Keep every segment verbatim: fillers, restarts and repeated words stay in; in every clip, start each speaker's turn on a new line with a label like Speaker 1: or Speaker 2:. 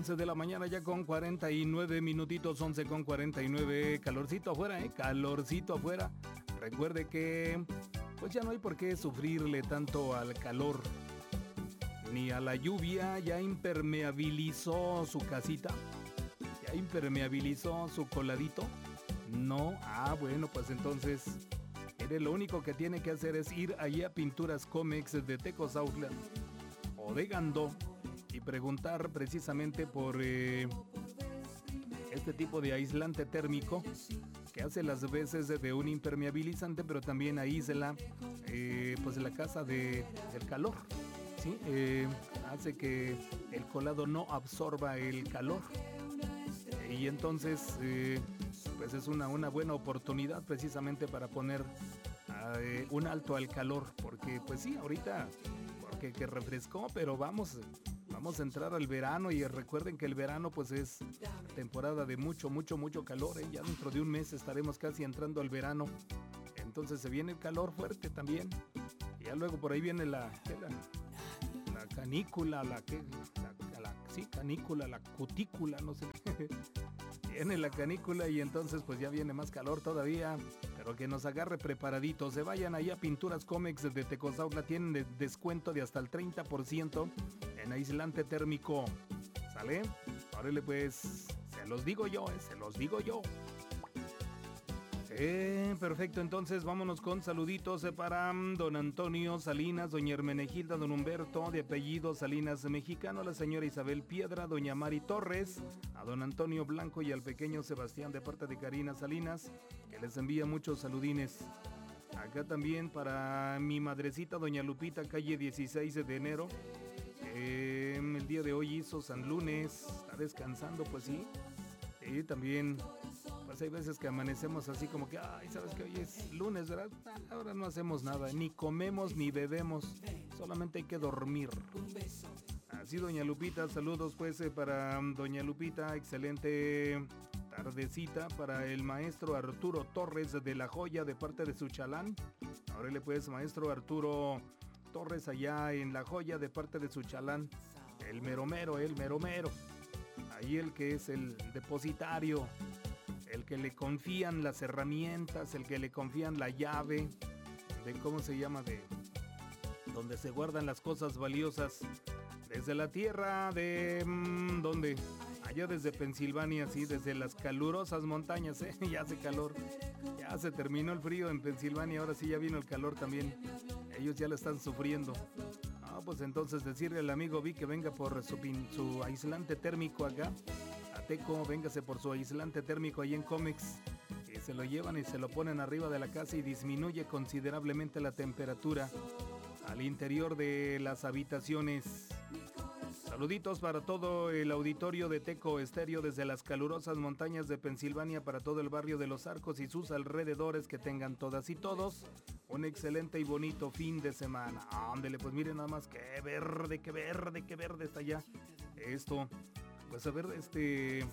Speaker 1: once de la mañana ya con cuarenta y nueve minutitos, once con cuarenta y nueve, calorcito afuera, eh, calorcito afuera. Recuerde que pues ya no hay por qué sufrirle tanto al calor ni a la lluvia. Ya impermeabilizó su casita, ya impermeabilizó su coladito. No, ah bueno, pues entonces mire, lo único que tiene que hacer es ir allí a Pinturas Comex de Tecozautla o de Gandó y preguntar precisamente por eh, este tipo de aislante térmico que hace las veces de un impermeabilizante, pero también aísla eh, pues la casa de, del calor, ¿sí? Eh, hace que el colado no absorba el calor y entonces eh, pues es una, una buena oportunidad precisamente para poner eh, un alto al calor, porque pues sí, ahorita porque que refrescó, pero vamos Vamos a entrar al verano y recuerden que el verano pues es temporada de mucho, mucho, mucho calor, ¿eh? Ya dentro de un mes estaremos casi entrando al verano. Entonces se viene el calor fuerte también. Y ya luego por ahí viene la, la, la canícula, la que, la, la, sí, canícula, la cutícula, no sé qué. Viene la canícula y entonces pues ya viene más calor todavía, pero que nos agarre preparaditos. Se vayan allá a Pinturas Comex de Tecozautla, tienen de descuento de hasta el treinta por ciento en aislante térmico. ¿Sale? Órale pues, se los digo yo, eh, se los digo yo. Eh, perfecto, entonces vámonos con saluditos eh, para don Antonio Salinas, doña Hermenegilda, don Humberto, de apellido Salinas mexicano, la señora Isabel Piedra, doña Mari Torres, a don Antonio Blanco y al pequeño Sebastián de parte de Karina Salinas, que les envía muchos saludines. Acá también para mi madrecita, doña Lupita, calle dieciséis de enero. Eh, el día de hoy hizo San Lunes, está descansando, pues sí. Y también... pues hay veces que amanecemos así como que, ay, sabes que hoy es lunes, ¿verdad? Ahora no hacemos nada, ni comemos ni bebemos, solamente hay que dormir. Así, doña Lupita, saludos pues eh, para doña Lupita, excelente tardecita para el maestro Arturo Torres de La Joya de parte de su chalán. Órale pues, maestro Arturo Torres allá en La Joya de parte de su chalán, el meromero, el meromero, ahí el que es el depositario, el que le confían las herramientas, el que le confían la llave, de cómo se llama, de donde se guardan las cosas valiosas, desde la tierra de, mmm, ¿dónde? Allá desde Pensilvania, sí, desde las calurosas montañas, ¿eh? Ya hace calor, ya se terminó el frío en Pensilvania, ahora sí ya vino el calor también, ellos ya lo están sufriendo. Ah, pues entonces decirle al amigo Vic que venga por su, pin, su aislante térmico acá, Teco, véngase por su aislante térmico ahí en Comex y se lo llevan y se lo ponen arriba de la casa y disminuye considerablemente la temperatura al interior de las habitaciones. Saluditos para todo el auditorio de Teco Estéreo desde las calurosas montañas de Pensilvania, para todo el barrio de Los Arcos y sus alrededores, que tengan todas y todos un excelente y bonito fin de semana. Ándele, pues miren nada más, qué verde, qué verde, qué verde está ya esto. Pues a ver, este,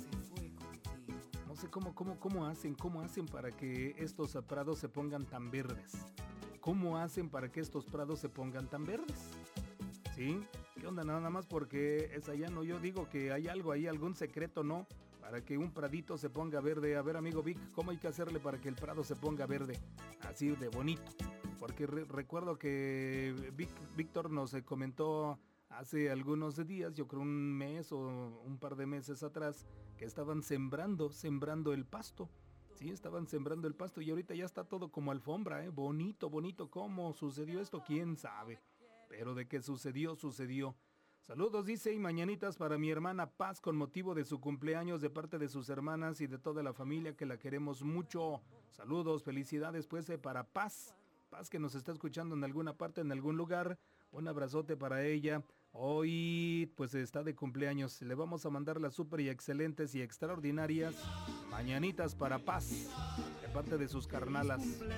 Speaker 1: no sé cómo, cómo, cómo hacen, cómo hacen para que estos prados se pongan tan verdes. ¿Cómo hacen para que estos prados se pongan tan verdes? ¿Sí? ¿Qué onda? Nada más porque es allá, no, yo digo que hay algo ahí, algún secreto, ¿no? Para que un pradito se ponga verde. A ver, amigo Vic, ¿cómo hay que hacerle para que el prado se ponga verde? Así de bonito. Porque re- recuerdo que Vic, Víctor nos comentó hace algunos días, yo creo un mes o un par de meses atrás, que estaban sembrando, sembrando el pasto. Sí, estaban sembrando el pasto y ahorita ya está todo como alfombra, ¿eh? Bonito, bonito. ¿Cómo sucedió esto? ¿Quién sabe? Pero de qué sucedió, sucedió. Saludos, dice, y mañanitas para mi hermana Paz con motivo de su cumpleaños de parte de sus hermanas y de toda la familia, que la queremos mucho. Saludos, felicidades pues eh, para Paz. Paz que nos está escuchando en alguna parte, en algún lugar. Un abrazote para ella. Hoy pues está de cumpleaños. Le vamos a mandar las súper y excelentes y extraordinarias mañanitas para Paz de parte de sus carnalas.